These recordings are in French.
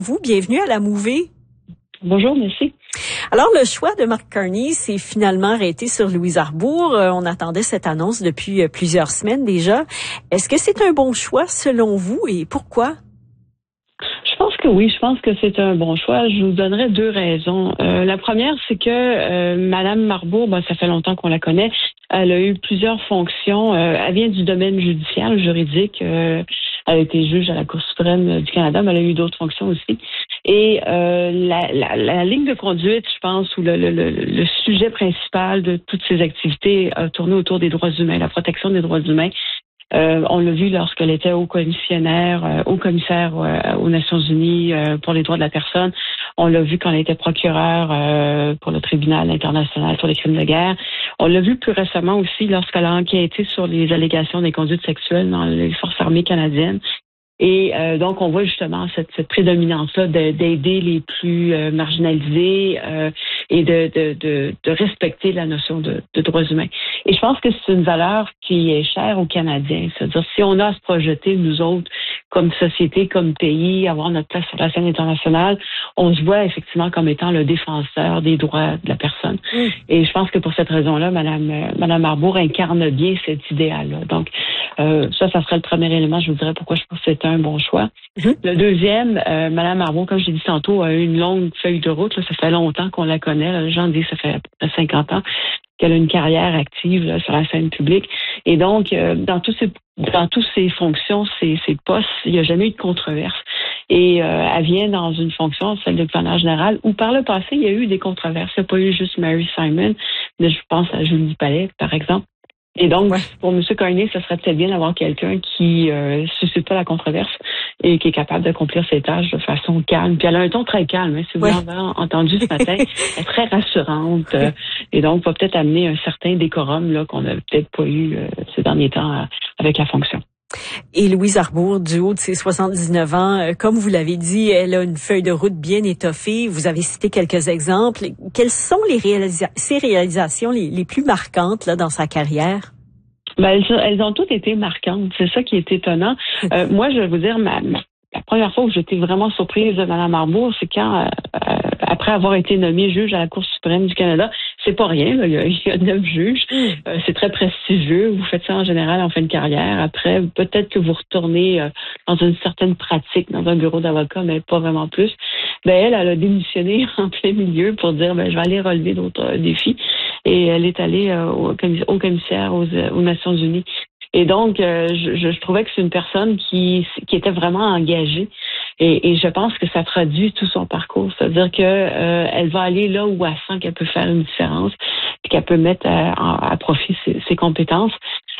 Vous, bienvenue à la Mouvée. Bonjour, merci. Alors, le choix de Mark Carney s'est finalement arrêté sur Louise Arbour. On attendait cette annonce depuis plusieurs semaines déjà. Est-ce que c'est un bon choix selon vous et pourquoi? Je pense que oui, je pense que c'est un bon choix. Je vous donnerai deux raisons. La première, c'est que Madame Arbour, ça fait longtemps qu'on la connaît. Elle a eu plusieurs fonctions. Elle vient du domaine judiciaire, juridique. Elle a été juge à la Cour suprême du Canada, mais elle a eu d'autres fonctions aussi. Et la ligne de conduite, je pense, ou le sujet principal de toutes ces activités a tourné autour des droits humains, la protection des droits humains. On l'a vu lorsqu'elle était haut commissaire aux Nations Unies pour les droits de la personne. On l'a vu quand elle était procureure pour le tribunal international sur les crimes de guerre. On l'a vu plus récemment aussi lorsqu'elle a enquêté sur les allégations des conduites sexuelles dans les forces armées canadiennes. Et donc, on voit justement cette prédominance-là d'aider les plus marginalisés et de respecter la notion de droits humains. Et je pense que c'est une valeur qui est chère aux Canadiens. C'est-à-dire, si on a à se projeter, nous autres, comme société, comme pays, avoir notre place sur la scène internationale, on se voit effectivement comme étant le défenseur des droits de la personne. Et je pense que pour cette raison-là, Madame Arbour incarne bien cet idéal-là. Donc, ça serait le premier élément. Je vous dirais pourquoi je pense que c'est un bon choix. Le deuxième, Madame Arbour, comme j'ai dit tantôt, a eu une longue feuille de route. Là, ça fait longtemps qu'on la connaît. Là, les gens disent que ça fait à peu près 50 ans qu'elle a une carrière active là, sur la scène publique. Et donc, dans toutes ses fonctions, ses postes, il n'y a jamais eu de controverse. Et elle vient dans une fonction, celle de gouverneur général, où par le passé, il y a eu des controverses. Il n'y a pas eu juste Mary Simon, mais je pense à Julie Palais, par exemple. Et donc, pour M. Carney, ça serait peut-être bien d'avoir quelqu'un qui suscite pas la controverse et qui est capable d'accomplir ses tâches de façon calme. Puis elle a un ton très calme, hein, si vous l'avez entendu ce matin. Elle est très rassurante et donc va peut-être amener un certain décorum là qu'on n'a peut-être pas eu ces derniers temps avec la fonction. Et Louise Arbour, du haut de ses 79 ans, comme vous l'avez dit, elle a une feuille de route bien étoffée. Vous avez cité quelques exemples. Quelles sont ses réalisations les plus marquantes là dans sa carrière? Elles ont toutes été marquantes. C'est ça qui est étonnant. Moi, je vais vous dire, la première fois où j'étais vraiment surprise de Mme Arbour, c'est quand, après avoir été nommée juge à la Cour suprême du Canada, c'est pas rien, là, il y a 9 juges. C'est très prestigieux. Vous faites ça en général en fin de carrière. Après, peut-être que vous retournez dans une certaine pratique, dans un bureau d'avocat, mais pas vraiment plus. Elle a démissionné en plein milieu pour dire, je vais aller relever d'autres défis. Et elle est allée au commissaire aux Nations Unies. Et donc, je trouvais que c'est une personne qui était vraiment engagée. Et je pense que ça traduit tout son parcours. C'est-à-dire que elle va aller là où elle sent qu'elle peut faire une différence, puis qu'elle peut mettre à profit ses compétences.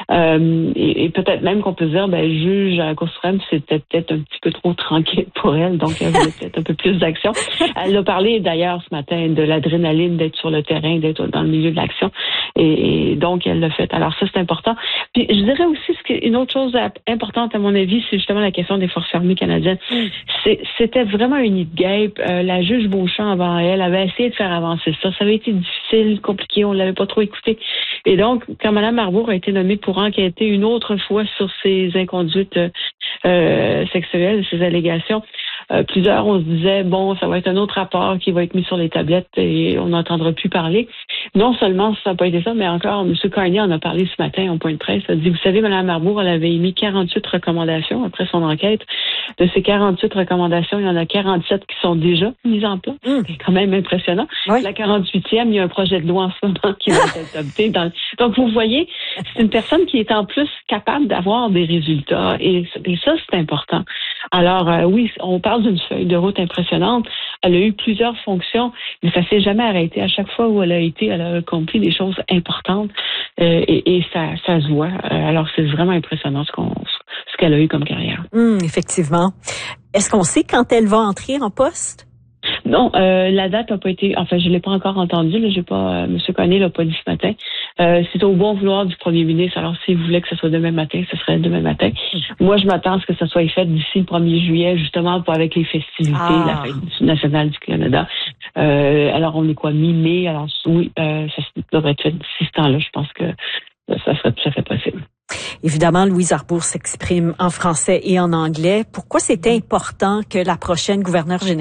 Et peut-être même qu'on peut se dire, juge à la Cour suprême, c'était peut-être un petit peu trop tranquille pour elle, donc elle voulait peut-être un peu plus d'action. Elle a parlé d'ailleurs ce matin de l'adrénaline, d'être sur le terrain, d'être dans le milieu de l'action. Et donc, elle l'a fait. Alors ça, c'est important. Puis je dirais aussi une autre chose importante à mon avis, c'est justement la question des forces armées canadiennes. C'était vraiment une idée de guêpe. La juge Beauchamp avant elle avait essayé de faire avancer ça. Ça avait été difficile, compliqué, on l'avait pas trop écouté. Et donc, quand Mme Arbour a été nommée pour enquêter une autre fois sur ces inconduites sexuelles, ces allégations, plusieurs, on se disait, ça va être un autre rapport qui va être mis sur les tablettes et on n'entendra plus parler. Non seulement ça n'a pas été ça, mais encore, M. Carney en a parlé ce matin au point de presse. Il a dit, vous savez, Mme Arbour, elle avait émis 48 recommandations après son enquête. De ces 48 recommandations, il y en a 47 qui sont déjà mises en place. C'est quand même impressionnant. La 48e, il y a un projet de loi en ce moment qui va être adopté. Donc, vous voyez, c'est une personne qui est en plus capable d'avoir des résultats. Et ça, c'est important. Alors, oui, on parle d'une feuille de route impressionnante. Elle a eu plusieurs fonctions, mais ça s'est jamais arrêté. À chaque fois où elle a accompli des choses importantes et ça se voit. Alors, c'est vraiment impressionnant ce qu'elle a eu comme carrière. Effectivement. Est-ce qu'on sait quand elle va entrer en poste? Non, la date n'a pas été. Enfin, je l'ai pas encore entendue. Là, j'ai pas. M. Carney l'a pas dit ce matin. C'est au bon vouloir du premier ministre. Alors, s'il voulait que ce soit demain matin, ce serait demain matin. Moi, je m'attends à ce que ça soit fait d'ici le 1er juillet, justement, pour avec les festivités, la fête nationale du Canada. Alors, on est quoi, mi-mai? Alors, oui, ça devrait être fait d'ici ce temps-là. Je pense que ça serait tout à fait possible. Évidemment, Louise Arbour s'exprime en français et en anglais. Pourquoi c'est important que la prochaine gouverneure générale